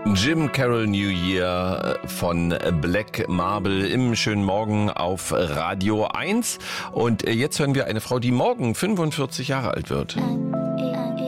Jim Carroll New Year von Black Marble im schönen Morgen auf Radio 1. Und jetzt hören wir eine Frau, die morgen 45 Jahre alt wird.